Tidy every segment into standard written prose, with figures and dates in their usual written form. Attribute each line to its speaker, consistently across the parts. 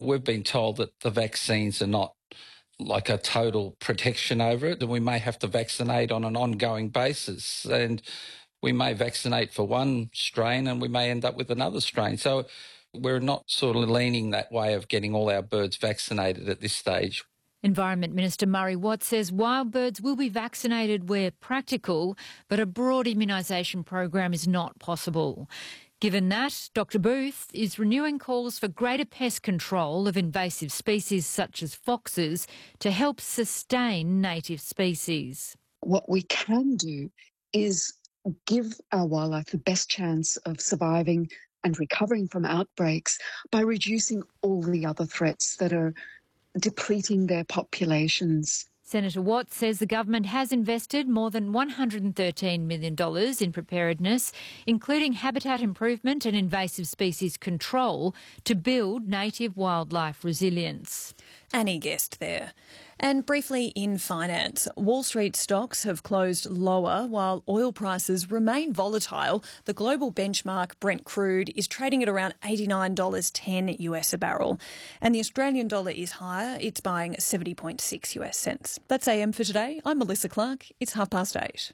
Speaker 1: we've been told that the vaccines are not like a total protection over it, and we may have to vaccinate on an ongoing basis. And we may vaccinate for one strain and we may end up with another strain. So we're not sort of leaning that way of getting all our birds vaccinated at this stage.
Speaker 2: Environment Minister Murray Watt says wild birds will be vaccinated where practical, but a broad immunisation program is not possible. Given that, Dr Booth is renewing calls for greater pest control of invasive species such as foxes to help sustain native species.
Speaker 3: What we can do is give our wildlife the best chance of surviving and recovering from outbreaks by reducing all the other threats that are depleting their populations.
Speaker 2: Senator Watt says the government has invested more than $113 million in preparedness, including habitat improvement and invasive species control, to build native wildlife resilience.
Speaker 4: Annie Guest there. And briefly in finance, Wall Street stocks have closed lower while oil prices remain volatile. The global benchmark Brent crude is trading at around $89.10 US a barrel. And the Australian dollar is higher. It's buying 70.6 US cents. That's AM for today. I'm Melissa Clark. It's 8:30.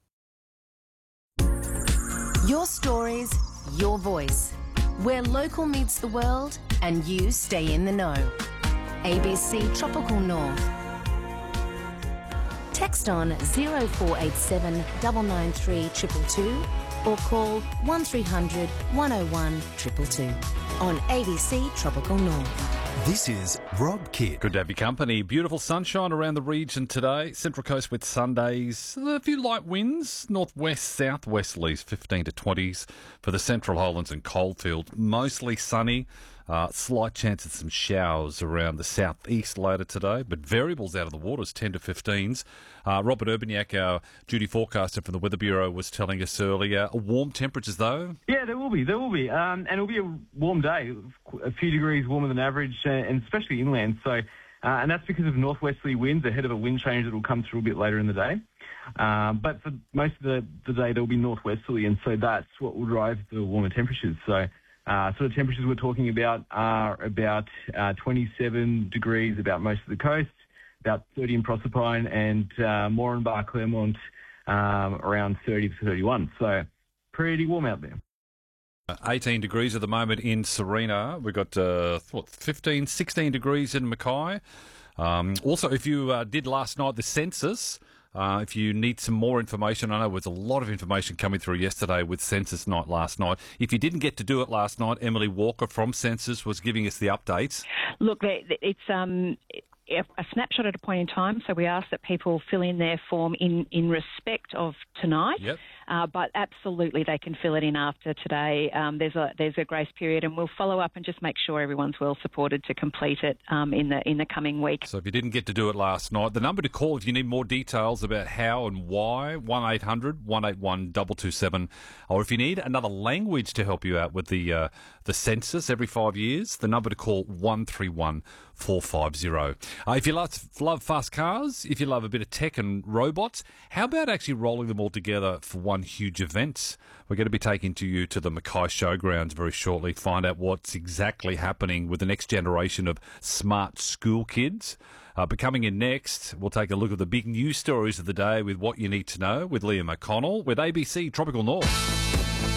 Speaker 5: Your stories, your voice. Where local meets the world and you stay in the know. ABC Tropical North. Text on 0487 993 222 or call 1300 101 222 on ABC Tropical North.
Speaker 6: This is Rob Kidd.
Speaker 7: Good to have your company. Beautiful sunshine around the region today. Central Coast with Sundays. A few light winds. Northwest, southwesterlies, 15 to 20s for the Central Highlands and Coalfield. Mostly sunny. Slight chance of some showers around the southeast later today, but variables out of the waters, 10 to 15s. Robert Urbaniak, our duty forecaster from the Weather Bureau, was telling us earlier, warm temperatures though?
Speaker 8: Yeah, there will be. And it'll be a warm day, a few degrees warmer than average, and especially inland. So, and that's because of northwesterly winds ahead of a wind change that will come through a bit later in the day. But for most of the day, there'll be northwesterly, and so that's what will drive the warmer temperatures. So, sort of temperatures we're talking about are about 27 degrees about most of the coast, about 30 in Proserpine, and Moranbah, Claremont, around 30 to 31. So pretty warm out there.
Speaker 7: 18 degrees at the moment in Serena. We've got 15, 16 degrees in Mackay. Also, if you did last night the census, if you need some more information, I know there was a lot of information coming through yesterday with Census Night last night. If you didn't get to do it last night, Emily Walker from Census was giving us the updates.
Speaker 9: Look, it's a snapshot at a point in time, so we ask that people fill in their form in respect of tonight.
Speaker 7: Yep.
Speaker 9: But absolutely, they can fill it in after today. There's a grace period, and we'll follow up and just make sure everyone's well supported to complete it in the coming week.
Speaker 7: So if you didn't get to do it last night, the number to call if you need more details about how and why, 1800 181 227, or if you need another language to help you out with the census every 5 years, the number to call 131 450. If you love fast cars, if you love a bit of tech and robots, how about actually rolling them all together for one huge event? We're going to be taking you to the Mackay Showgrounds very shortly, find out what's exactly happening with the next generation of smart school kids. But coming in next, we'll take a look at the big news stories of the day with What You Need to Know with Liam O'Connell with ABC Tropical North.